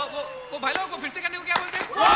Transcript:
वो भाई लोग को फिर से करने को क्या बोलते हैं?